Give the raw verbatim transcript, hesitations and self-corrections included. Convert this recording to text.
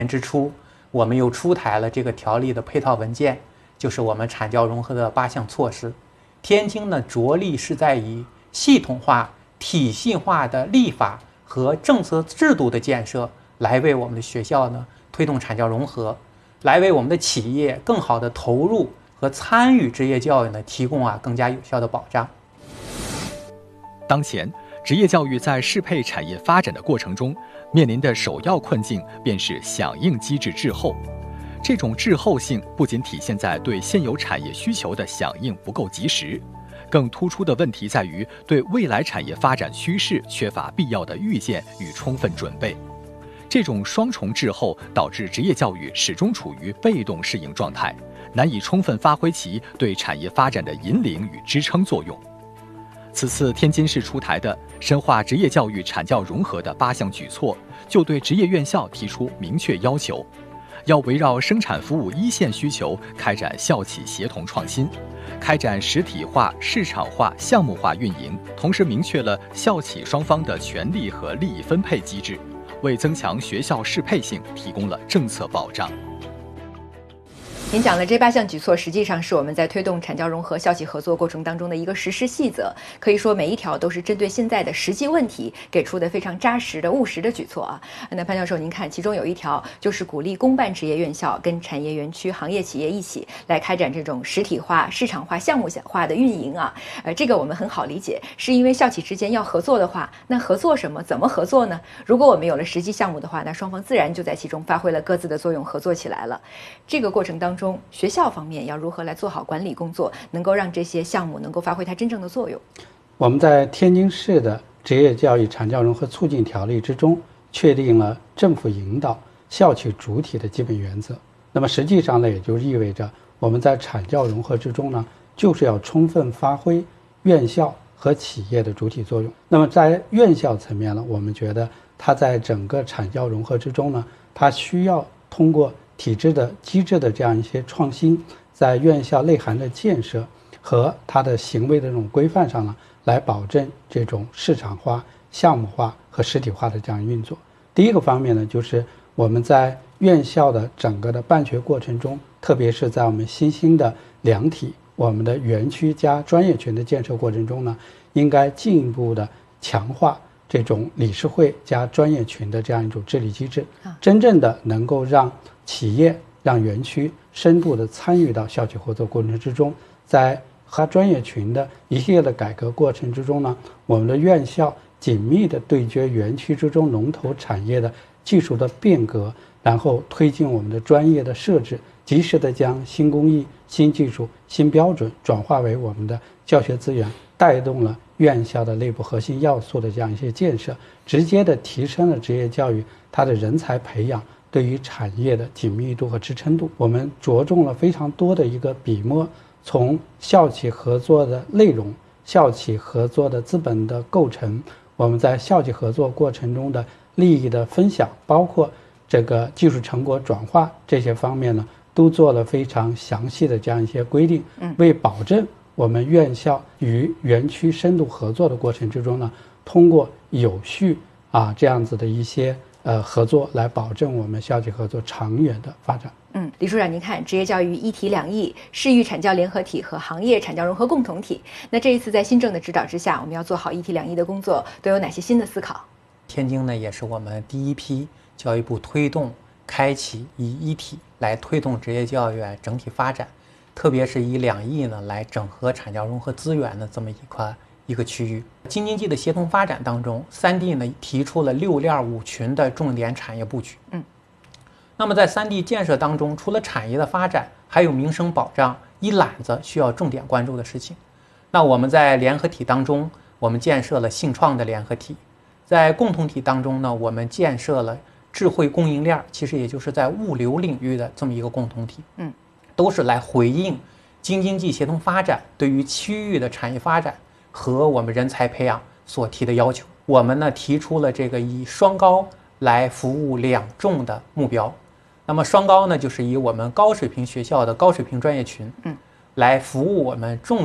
年之初，我们又出台了这个条例的配套文件，就是我们产教融合的八项措施。天津呢，着力是在以系统化、体系化的立法和政策制度的建设，来为我们的学校呢推动产教融合，来为我们的企业更好的投入和参与职业教育呢提供啊更加有效的保障。 当前，职业教育在适配产业发展的过程中，面临的首要困境便是响应机制滞后。这种滞后性不仅体现在对现有产业需求的响应不够及时，更突出的问题在于对未来产业发展趋势缺乏必要的预见与充分准备。这种双重滞后导致职业教育始终处于被动适应状态，难以充分发挥其对产业发展的引领与支撑作用。此次天津市出台的深化职业教育产教融合的八项举措，就对职业院校提出明确要求，要围绕生产服务一线需求开展校企协同创新，开展实体化、市场化、项目化运营，同时明确了校企双方的权利和利益分配机制，为增强学校适配性提供了政策保障。 您讲的这八项举措，实际上是我们在推动产教融合校企合作过程当中的一个实施细则，可以说每一条都是针对现在的实际问题给出的非常扎实的务实的举措啊。那潘教授，您看，其中有一条就是鼓励公办职业院校跟产业园区、行业企业一起来开展这种实体化、市场化、项目化的运营啊。呃，这个我们很好理解，是因为校企之间要合作的话，那合作什么？怎么合作呢？如果我们有了实际项目的话，那双方自然就在其中发挥了各自的作用，合作起来了。这个过程当中，中学校方面要如何来做好管理工作，能够让这些项目能够发挥它真正的作用？ 我们在天津市的职业教育产教融合促进条例之中，确定了政府引导、校企主体的基本原则。那么实际上呢，也就意味着我们在产教融合之中呢，就是要充分发挥院校和企业的主体作用。那么在院校层面呢，我们觉得它在整个产教融合之中呢，它需要通过体制的机制的这样一些创新，在院校内涵的建设和它的行为的这种规范上呢，来保证这种市场化、项目化和实体化的这样运作。第一个方面呢，就是我们在院校的整个的办学过程中，特别是在我们新兴的两体、我们的园区加专业群的建设过程中呢，应该进一步的强化这种理事会加专业群的这样一种治理机制，真正的能够让企业、让园区深度的参与到校企合作过程之中。在和专业群的一系列的改革过程之中呢，我们的院校紧密的对接园区之中龙头产业的技术的变革，然后推进我们的专业的设置，及时的将新工艺、新技术、新标准转化为我们的教学资源，带动了院校的内部核心要素的这样一些建设，直接的提升了职业教育它的人才培养对于产业的紧密度和支撑度。我们着重了非常多的一个笔墨，从校企合作的内容、校企合作的资本的构成，我们在校企合作过程中的利益的分享，包括这个技术成果转化这些方面呢，都做了非常详细的这样一些规定，为保证我们院校与园区深度合作的过程之中呢，通过有序啊这样子的一些呃合作，来保证我们校企合作长远的发展。 嗯，李处长，您看，职业教育一体两翼，市域产教联合体和行业产教融合共同体。那这一次在新政的指导之下，我们要做好一体两翼的工作，都有哪些新的思考？ 天津呢，也是我们第一批教育部推动开启以一体来推动职业教育整体发展，特别是以两翼呢来整合产教融合资源的这么一块一个区域。京津冀的协同发展当中，三地呢提出了六链五群的重点产业布局。嗯，那么在三地建设当中，除了产业的发展，还有民生保障一揽子需要重点关注的事情。那我们在联合体当中，我们建设了信创的联合体，在共同体当中呢，我们建设了智慧供应链，其实也就是在物流领域的这么一个共同体。嗯，都是来回应京津冀协同发展对于区域的产业发展和我们人才培养所提的要求。我们呢提出了这个以双高来服务两重的目标。那么双高呢，就是以我们高水平学校的高水平专业群，嗯，来服务我们重